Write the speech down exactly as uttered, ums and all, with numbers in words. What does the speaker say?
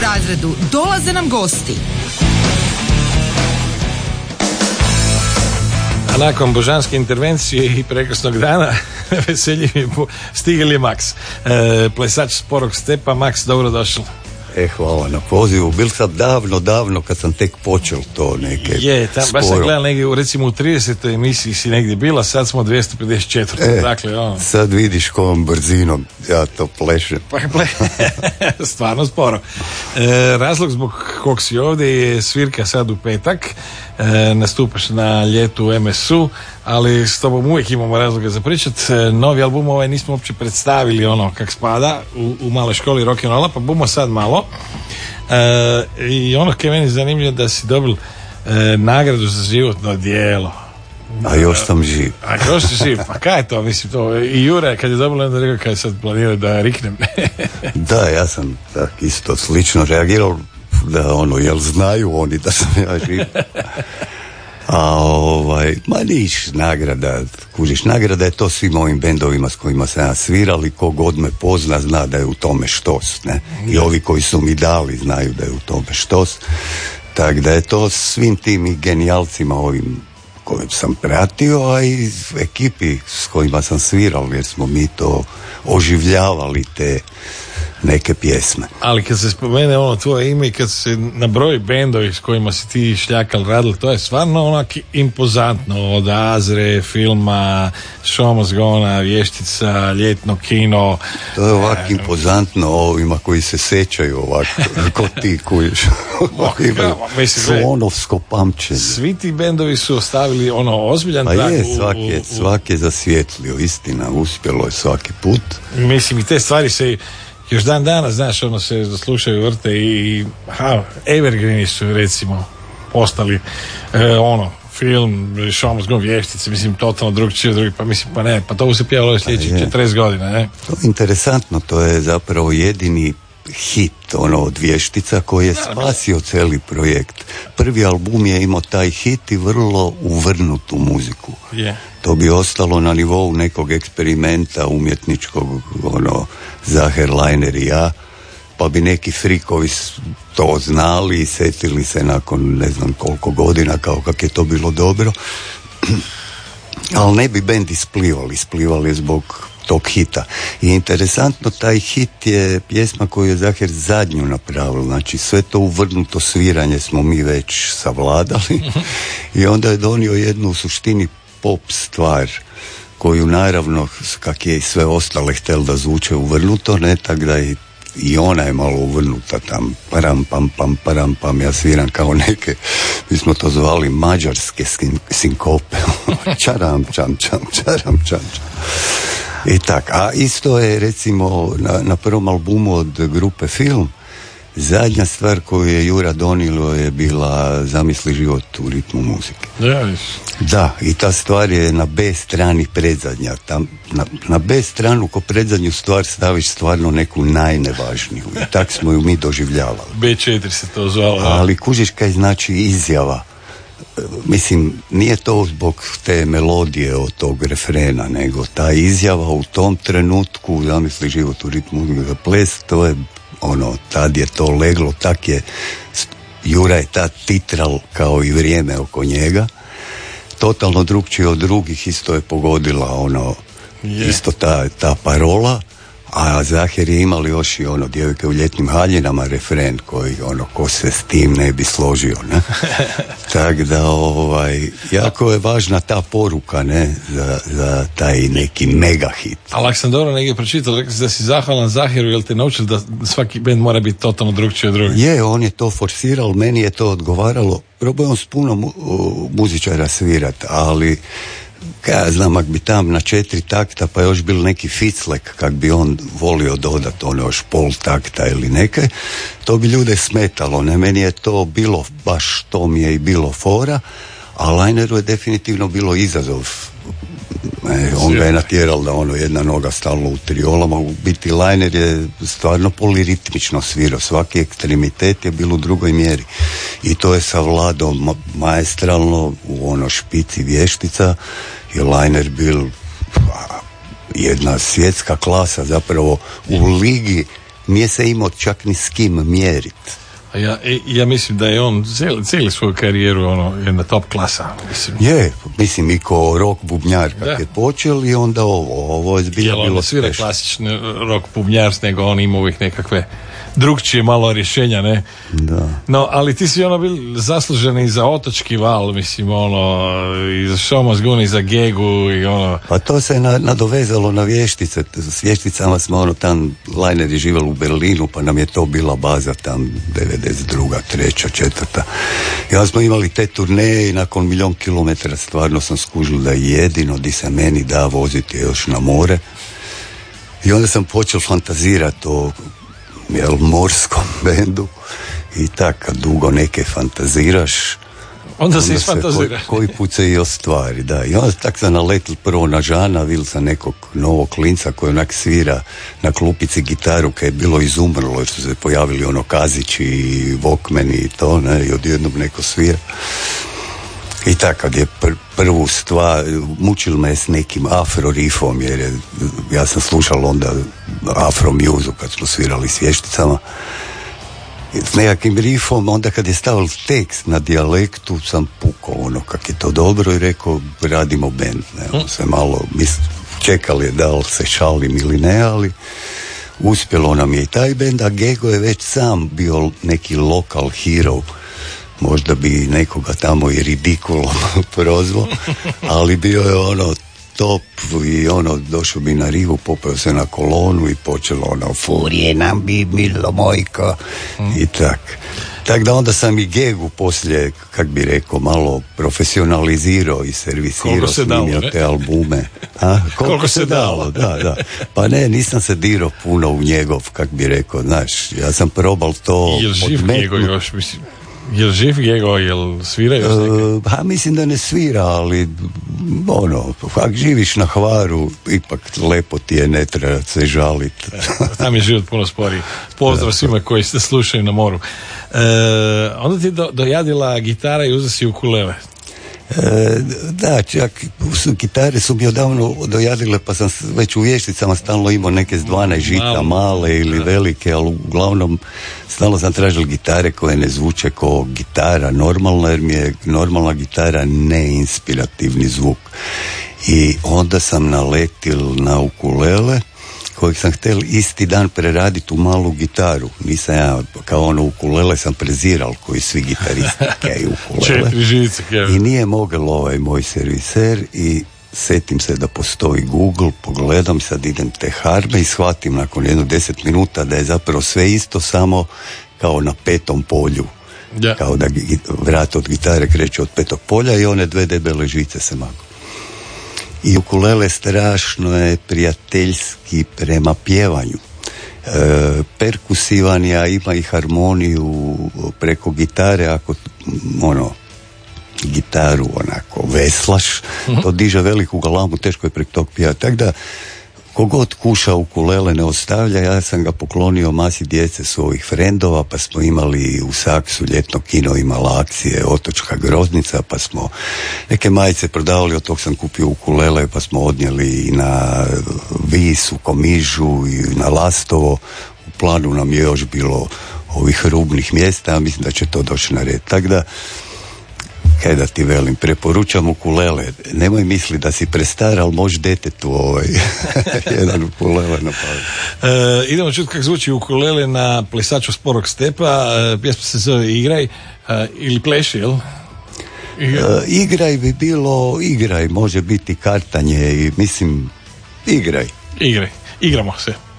razredu dolaze nam gosti. A nakon božanske intervencije i prekrasnog dana veseljivi stigel je Maks, e, plesač sporog stepa. Maks, dobrodošao. E, hvala na pozivu. Bil sam davno, davno kad sam tek počel to neke Je, tam, sporo. baš sam gledal negdje, recimo u tridesetoj emisiji si negdje bila, sad smo u dvjesto pedeset četiri. E, dakle, ono. sad vidiš kojom brzinom ja to plešem. Pa, ple, stvarno sporo. E, razlog zbog kog si ovdje je svirka sad u petak. E, nastupaš na ljetu u em es u, ali s tobom uvijek imamo razloga za pričat. E, novi album ovaj nismo uopće predstavili ono kak spada u, u maloj školi rock'n'rolla, pa bumo sad malo. E, I ono kaj je meni zanimljivo da si dobil e, nagradu za životno djelo. A još sam živ. A još si živ, pa kaj je to, mislim to. I Jure kad je dobila, onda rekao kaj sad planirao da riknem. Da, ja sam tak isto slično reagirao, da ono, jel znaju oni da sam ja živ. A ovaj, ma niš, nagrada, kužiš, nagrada je to svim ovim bendovima s kojima sam ja sviral i ko god me pozna zna da je u tome štos, ne? I ovi koji su mi dali znaju da je u tome štos. Tak da je to svim tim i genijalcima ovim kojim sam pratio, a i ekipi s kojima sam sviral, jer smo mi to oživljavali te neke pjesme. Ali kad se spomene ono tvoje ime i kad se nabroji bendovi s kojima si ti šljakal radil, to je stvarno onak impozantno, od Azre, filma, Show Must Go On, Vještica, Ljetno kino. To je ovako e, impozantno ovima koji se sećaju ovako, ko ti kujiš. Slonovsko pamćenje. Svi ti bendovi su ostavili ono ozbiljan pa trag. Je, svaki je, svaki je zasvjetlio, istina, uspjelo je svaki put. Mislim, i te stvari se još dan danas, znaš, ono se zaslušaju vrte i ha, evergreeni su recimo postali e, ono, film, Show Must Go On, Vještice, mislim, totalno drugčije, drugi, pa mislim, pa ne, pa to se pjevalo sljedećih četrdeset godina, ne? To je interesantno, to je zapravo jedini hit, ono, od Vještica koji je spasio cijeli projekt. Prvi album je imao taj hit i vrlo uvrnutu muziku. Yeah. To bi ostalo na nivou nekog eksperimenta umjetničkog, ono, Zaher, Lajner i ja, pa bi neki frikovi to znali i setili se nakon ne znam koliko godina kao kak je to bilo dobro. Ali ne bi bend isplivali, isplivali zbog tog hita. I interesantno, taj hit je pjesma koju je Zaher zadnju napravil, znači sve to uvrnuto sviranje smo mi već savladali i onda je donio jednu u suštini pop stvar koju naravno, kak je i sve ostale htel da zvuče uvrnuto, ne, tak da i, i ona je malo uvrnuta tam, param pam pam param pam, ja sviram kao neke, mi smo to zvali mađarske sinkope, čaram čam čam, čaram čam čam. I tak, a isto je recimo na, na prvom albumu od grupe Film, zadnja stvar koju je Jura donilo je bila Zamisli život u ritmu muzike. Yes. Da, i ta stvar je na B strani predzadnja. Tam, na, na B stranu ko predzadnju stvar staviš stvarno neku najnevažniju. I tak smo ju mi doživljavali. be četiri se to zvalo. Ali kužiš kaj znači izjava. Mislim, nije to zbog te melodije od tog refrena, nego ta izjava u tom trenutku, Zamisli život u ritmu muzike za ples, to je ono, tad je to leglo, tak je, Jura je tad titral kao i vrijeme oko njega, totalno drugčije od drugih, isto je pogodila ono, yeah. isto ta, ta parola, a Zaher je imali još i ono, Djevojke u ljetnim haljinama refren koji ono, ko se s tim ne bi složio, ne? Tak da, ovaj, jako je važna ta poruka, ne, za, za taj neki mega hit. Ali ako sam dobro negdje pročitao, rekao si da si zahvalan Zaheru, jel te naučili da svaki band mora biti totalno drugčiji od drugih? Je, on je to forsirao, meni je to odgovaralo. Probao on s puno mu, muzičara svirat, ali ja znam, ak bi tam na četiri takta pa još bil neki ficlek kak bi on volio dodat, ono još pol takta ili neke, to bi ljude smetalo, ne, meni je to bilo baš, to mi je i bilo fora, a Lajneru je definitivno bilo izazov. E, on ga je natjeral da ono jedna noga stalno u triolama, u biti Lajner je stvarno poliritmično svirao, svaki ekstremitet je bilo u drugoj mjeri i to je savladao ma- maestralno u ono špici Vještica je Lajner bil pa, jedna svjetska klasa zapravo u ligi nije se imao čak ni s kim mjeriti. Ja, ja mislim da je on cijeli, cijeli svoju karijeru ono, jedna top klasa. Mislim. Je, mislim i ko rock bubnjar kak da. je počel i onda ovo, ovo je zbilja bilo on svira klasični rock bubnjar, nego on ima uvijek nekakve drugčije malo rješenja, ne? Da. No, ali ti si ono bili zasluženi za Otočki val, mislim, ono, i za Šomazgun, i za Gegu, i ono... Pa to se na, nadovezalo na vještice, s vješticama smo ono tam, Lajner je živjel u Berlinu, pa nam je to bila baza tam devedeset druga, treća, četvrta. I onda smo imali te turneje i nakon milion kilometara stvarno sam skužil da je jedino di se meni da voziti još na more. I onda sam počeo fantazirati o jel, morskom bendu i tak kad dugo neke fantaziraš onda, onda se isfantazira koji, koji put se i ostvari, da. I onda tak sam naletil prvo na Žana, vidjel sam nekog novog klinca koji onak svira na klupici gitaru kad je bilo izumrlo jer su se pojavili ono Kazići i Walkmani i to, ne, i odjednom neko svira. I tako kad je pr- prvu stvar, mučil me s nekim afro rifom, jer je, ja sam slušal onda afro muzu kad smo svirali s vješticama. S nekakvim rifom, onda kad je stavil tekst na dijalektu, sam pukao ono kak je to dobro i rekao radimo band. Ne, on se malo, mis, čekali da li se šalim ili ne, ali uspjelo nam je i taj band, a Gego je već sam bio neki lokal hero. Možda bi nekoga tamo i ridikulom prozvao, ali bio je ono top i ono došao bi na rivu, popeo se na kolonu i počelo ono furije nam bi bilo mojka mm. i tak. Tak da onda sam i Gegu poslije, kak bi rekao, malo profesionalizirao i servisirao, snimio te albume. A? Koliko, Koliko se, se dalo, dalo, da, da. Pa ne, nisam se dirao puno u njegov, kak bi rekao, znaš, ja sam probal to jel živ Gego još, mislim? Jel živ Gego, jel svira još neke? Uh, ha, mislim da ne svira, ali ono, ako živiš na Hvaru, ipak lepo ti je, ne treba se žaliti. E, tam je život puno sporiji. Pozdrav svima koji ste slušaju na moru. E, onda ti do, dojadila gitara i uzeo si ukulele. E, da, čak su, gitare su mi odavno dojadile, pa sam već u vješticama stalno imao neke s dvanaest žita, male ili da. velike, ali uglavnom stalno sam tražil gitare koje ne zvuče kao gitara normalna, jer mi je normalna gitara neinspirativni zvuk. I onda sam naletil na ukulele, kojeg sam htjel isti dan preraditi u malu gitaru. Nisam ja, kao ono ukulele sam preziral, koji svi gitaristi kaj ukulele. Četiri žice, I nije mogel ovaj moj serviser i setim se da postoji Google, pogledam, sad idem te harme i shvatim nakon jedno deset minuta da je zapravo sve isto, samo kao na petom polju. Ja. Kao da vrat od gitare kreće od petog polja i one dve debele žice se magu. I ukulele strašno je prijateljski prema pjevanju. E, perkusivan je, a ima i harmoniju preko gitare, ako ono gitaru onako veslaš, uh-huh. to diže veliku galamu, teško je preko tog pjevati. Tako da kogod kuša ukulele ne ostavlja, ja sam ga poklonio masi djece su ovih frendova, pa smo imali u Saksu ljetno kino, imala akcije Otočka groznica, pa smo neke majice prodavali, od tog sam kupio ukulele, pa smo odnijeli i na Vis, u Komižu i na Lastovo. U planu nam je još bilo ovih rubnih mjesta, a mislim da će to doći na red. Tako da, kaj da ti velim, preporučam ukulele. Nemoj misli da si prestar, ali možeš detetu ovaj jedan ukulele napraviti. E, idemo čuti kako zvuči ukulele na Plesaču sporog stepa. E, pjesma se zove Igraj, e, ili Pleši, jel? Igraj. E, igraj bi bilo, igraj, može biti kartanje i mislim, igraj. Igraj, igramo se.